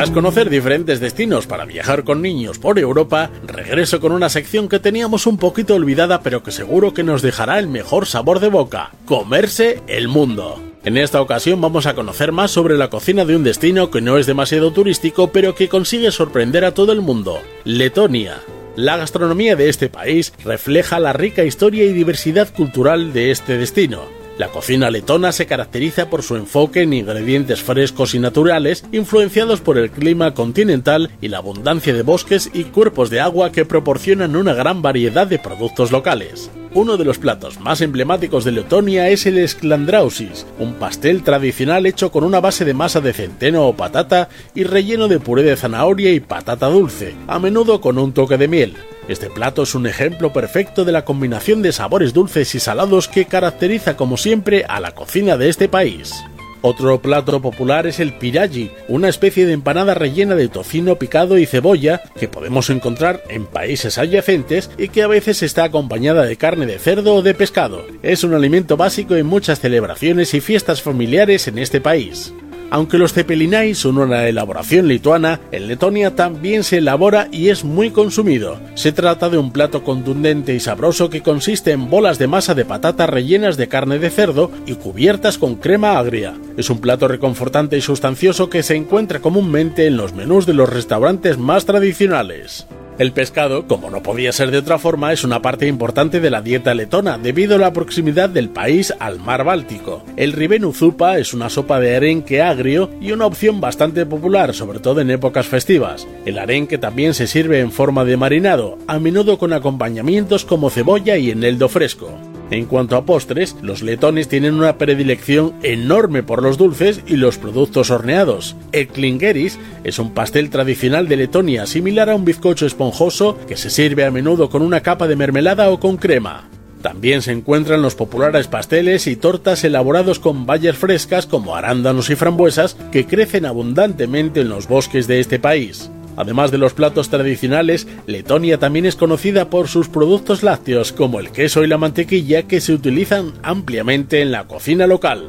Tras conocer diferentes destinos para viajar con niños por Europa, regreso con una sección que teníamos un poquito olvidada pero que seguro que nos dejará el mejor sabor de boca: comerse el mundo. En esta ocasión vamos a conocer más sobre la cocina de un destino que no es demasiado turístico pero que consigue sorprender a todo el mundo: Letonia. La gastronomía de este país refleja la rica historia y diversidad cultural de este destino. La cocina letona se caracteriza por su enfoque en ingredientes frescos y naturales, influenciados por el clima continental y la abundancia de bosques y cuerpos de agua que proporcionan una gran variedad de productos locales. Uno de los platos más emblemáticos de Letonia es el sklandrausis, un pastel tradicional hecho con una base de masa de centeno o patata y relleno de puré de zanahoria y patata dulce, a menudo con un toque de miel. Este plato es un ejemplo perfecto de la combinación de sabores dulces y salados que caracteriza como siempre a la cocina de este país. Otro plato popular es el piraghi, una especie de empanada rellena de tocino picado y cebolla que podemos encontrar en países adyacentes y que a veces está acompañada de carne de cerdo o de pescado. Es un alimento básico en muchas celebraciones y fiestas familiares en este país. Aunque los cepelinai son una elaboración lituana, en Letonia también se elabora y es muy consumido. Se trata de un plato contundente y sabroso que consiste en bolas de masa de patata rellenas de carne de cerdo y cubiertas con crema agria. Es un plato reconfortante y sustancioso que se encuentra comúnmente en los menús de los restaurantes más tradicionales. El pescado, como no podía ser de otra forma, es una parte importante de la dieta letona debido a la proximidad del país al mar Báltico. El ribenu zupa es una sopa de arenque agrio y una opción bastante popular, sobre todo en épocas festivas. El arenque también se sirve en forma de marinado, a menudo con acompañamientos como cebolla y eneldo fresco. En cuanto a postres, los letones tienen una predilección enorme por los dulces y los productos horneados. El klingeris es un pastel tradicional de Letonia, similar a un bizcocho esponjoso que se sirve a menudo con una capa de mermelada o con crema. También se encuentran los populares pasteles y tortas elaborados con bayas frescas como arándanos y frambuesas que crecen abundantemente en los bosques de este país. Además de los platos tradicionales, Letonia también es conocida por sus productos lácteos, como el queso y la mantequilla, que se utilizan ampliamente en la cocina local.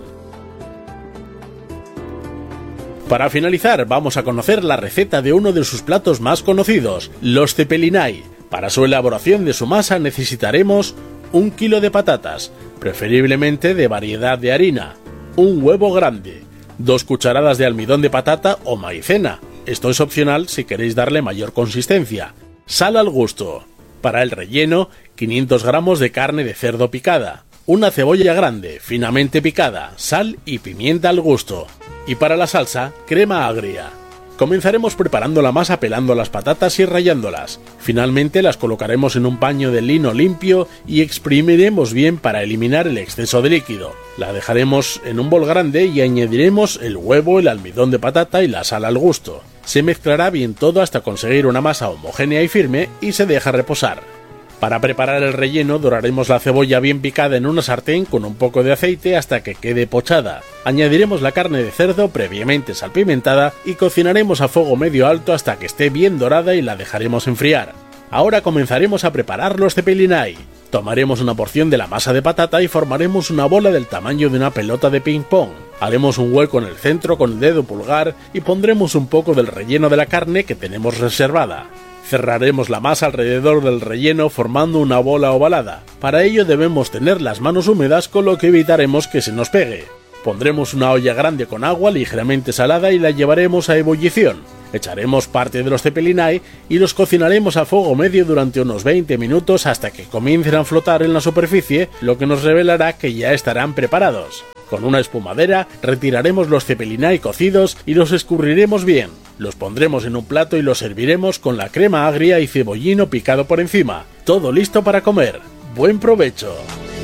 Para finalizar, vamos a conocer la receta de uno de sus platos más conocidos, los cepelinai. Para su elaboración de su masa necesitaremos 1 kilo de patatas, preferiblemente de variedad de harina, un huevo grande, 2 cucharadas de almidón de patata o maicena. Esto es opcional si queréis darle mayor consistencia. Sal al gusto. Para el relleno, 500 gramos de carne de cerdo picada, una cebolla grande, finamente picada, sal y pimienta al gusto. Y para la salsa, crema agria. Comenzaremos preparando la masa pelando las patatas y rallándolas. Finalmente las colocaremos en un paño de lino limpio y exprimiremos bien para eliminar el exceso de líquido. La dejaremos en un bol grande y añadiremos el huevo, el almidón de patata y la sal al gusto. Se mezclará bien todo hasta conseguir una masa homogénea y firme y se deja reposar. Para preparar el relleno doraremos la cebolla bien picada en una sartén con un poco de aceite hasta que quede pochada. Añadiremos la carne de cerdo previamente salpimentada y cocinaremos a fuego medio alto hasta que esté bien dorada y la dejaremos enfriar. Ahora comenzaremos a preparar los cepelinai. Tomaremos una porción de la masa de patata y formaremos una bola del tamaño de una pelota de ping pong. Haremos un hueco en el centro con el dedo pulgar y pondremos un poco del relleno de la carne que tenemos reservada. Cerraremos la masa alrededor del relleno formando una bola ovalada. Para ello debemos tener las manos húmedas, con lo que evitaremos que se nos pegue. Pondremos una olla grande con agua ligeramente salada y la llevaremos a ebullición. Echaremos parte de los cepelinai y los cocinaremos a fuego medio durante unos 20 minutos hasta que comiencen a flotar en la superficie, lo que nos revelará que ya estarán preparados. Con una espumadera retiraremos los cepelinai cocidos y los escurriremos bien. Los pondremos en un plato y los serviremos con la crema agria y cebollino picado por encima. Todo listo para comer. ¡Buen provecho!